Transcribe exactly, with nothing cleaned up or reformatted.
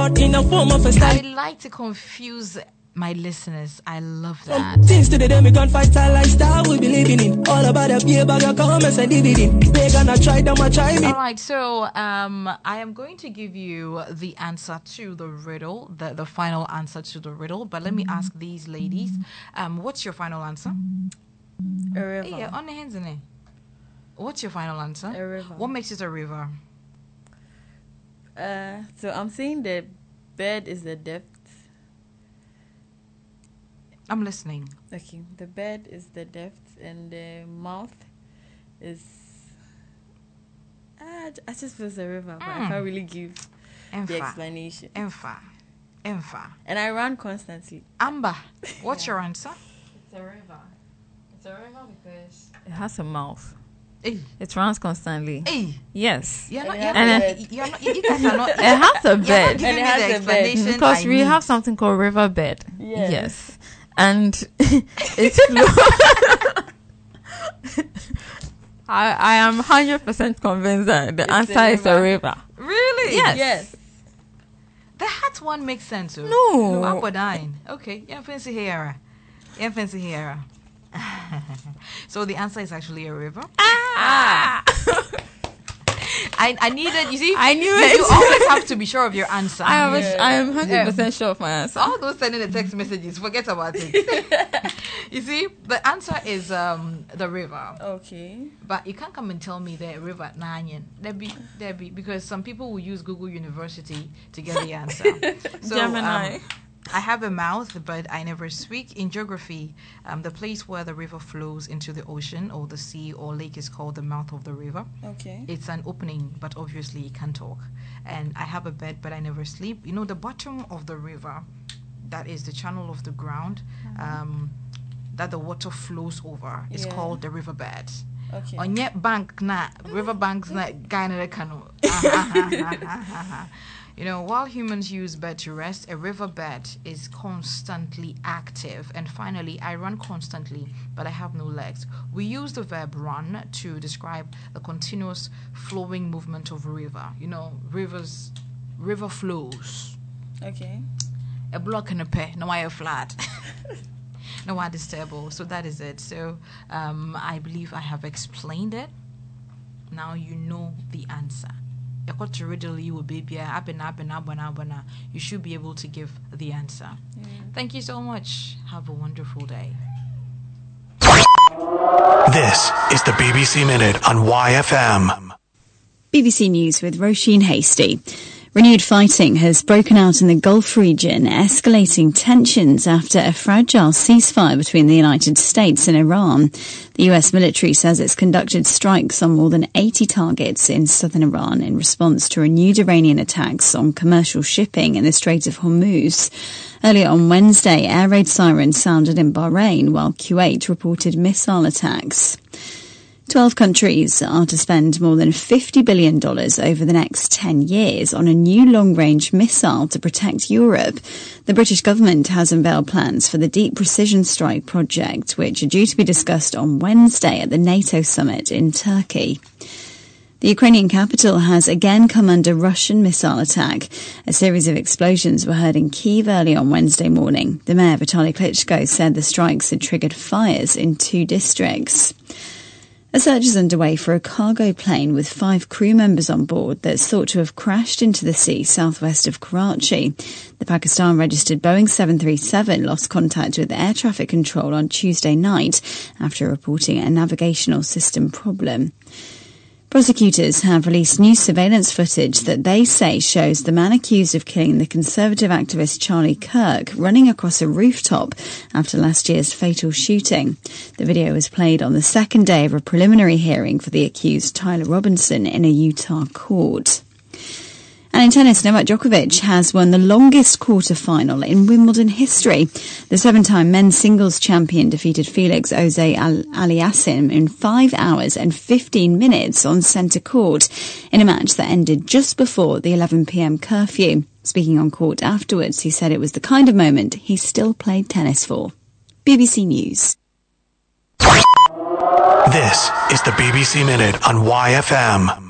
out in a form of a style. I like to confuse my listeners. I love that. Since to the day we can fight our lifestyle we be living in. All about a beer bag of comments and dividend. They gonna try them, I try me. All right, so um, I am going to give you the answer to the riddle, the, the final answer to the riddle. But let me ask these ladies, um, what's your final answer? A river. Hey, yeah, on the hands in it. What's your final answer? A river. What makes it a river? Uh, so I'm saying the bed is the depth. I'm listening. Okay, the bed is the depth and the mouth is. Uh, I just feel it's a river, but Mm. I can't really give Enfa. the explanation. Enfa. Enfa. And I run constantly. Amber, what's your answer? It's a river. It's a river because It has a mouth. Hey. It runs constantly. Hey. Yes. You're not, And you're it not, has a you- you're not, you guys are not. It has a You're not bed. giving And it me has the a bed. explanation Because I we need. have something called river bed. Yes. Yes. And it's flow. I, I am one hundred percent convinced that the It's answer a is a river. river. Really? Yes. Yes. The hat one makes sense. oh. No. Up or down? Okay. Yeah, fancy here. Yeah, fancy here. So the answer is actually a river. Ah. I, I needed, you see, I knew you, it. you always have to be sure of your answer. I am, Yeah. I am one hundred percent sure of my answer. All those sending the text messages, forget about it. You see, the answer is um, the river. Okay. But you can't come and tell me the river Nanyan. There be, there be, because some people will use Google University to get the answer. So, Gemini. um, I have a mouth, but I never speak. In geography, um, the place where the river flows into the ocean or the sea or lake is called the mouth of the river. Okay. It's an opening, but obviously it can't talk. And I have a bed, but I never sleep. You know, the bottom of the river, that is the channel of the ground, um, that the water flows over, is Yeah. called the riverbed. Okay. On yet bank na river banks na guy na canoe. You know, while humans use bed to rest, a riverbed is constantly active. And finally, I run constantly, but I have no legs. We use the verb run to describe the continuous flowing movement of a river. You know, rivers, river flows. Okay. A block and a pair, no wire flat. No wire disturbable. So that is it. So um, I believe I have explained it. Now you know the answer. You got to riddle you, baby. You should be able to give the answer. Mm. Thank you so much. Have a wonderful day. This is the B B C Minute on Y F M. B B C News with Roisin Hasty. Renewed fighting has broken out in the Gulf region, escalating tensions after a fragile ceasefire between the United States and Iran. The U S military says it's conducted strikes on more than eighty targets in southern Iran in response to renewed Iranian attacks on commercial shipping in the Strait of Hormuz. Earlier on Wednesday, air raid sirens sounded in Bahrain, while Kuwait reported missile attacks. Twelve countries are to spend more than fifty billion dollars over the next ten years on a new long-range missile to protect Europe. The British government has unveiled plans for the Deep Precision Strike project, which are due to be discussed on Wednesday at the NATO summit in Turkey. The Ukrainian capital has again come under Russian missile attack. A series of explosions were heard in Kyiv early on Wednesday morning. The mayor, Vitaly Klitschko, said the strikes had triggered fires in two districts. A search is underway for a cargo plane with five crew members on board that's thought to have crashed into the sea southwest of Karachi. The Pakistan-registered Boeing seven thirty-seven lost contact with air traffic control on Tuesday night after reporting a navigational system problem. Prosecutors have released new surveillance footage that they say shows the man accused of killing the conservative activist Charlie Kirk running across a rooftop after last year's fatal shooting. The video was played on the second day of a preliminary hearing for the accused Tyler Robinson in a Utah court. And in tennis, Novak Djokovic has won the longest quarter-final in Wimbledon history. The seven-time men's singles champion defeated Felix Auger-Aliassime in five hours and fifteen minutes on centre court in a match that ended just before the eleven p.m. curfew. Speaking on court afterwards, he said it was the kind of moment he still played tennis for. B B C News. This is the B B C Minute on Y F M.